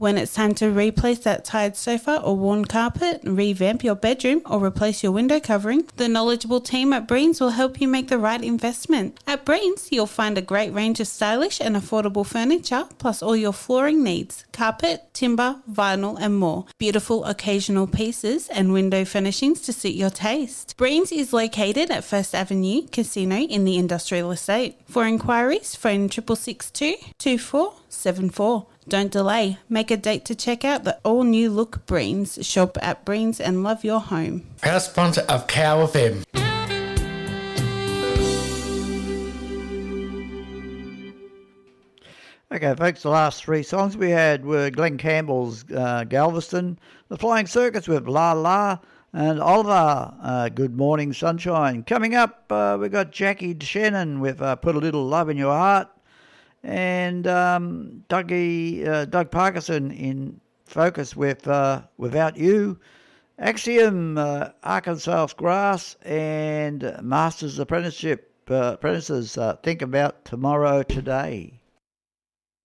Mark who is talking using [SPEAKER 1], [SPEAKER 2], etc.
[SPEAKER 1] When it's time to replace that tired sofa or worn carpet, revamp your bedroom or replace your window covering, the knowledgeable team at Breens will help you make the right investment. At Breens, you'll find a great range of stylish and affordable furniture, plus all your flooring needs, carpet, timber, vinyl and more. Beautiful occasional pieces and window furnishings to suit your taste. Breens is located at First Avenue Casino in the Industrial Estate. For inquiries, phone 6662 2474. Don't delay. Make a date to check out the all-new look Breens. Shop at Breens and love your home.
[SPEAKER 2] Proud sponsor of Cow FM.
[SPEAKER 3] Okay, folks, the last three songs we had were Glenn Campbell's Galveston, The Flying Circus with La La, and Oliver, Good Morning Sunshine. Coming up, we've got Jackie Shannon with Put a Little Love in Your Heart, and Doug Parkinson in Focus with Without You, Axiom, Arkansas Grass, and Masters Apprentices, Think About Tomorrow Today.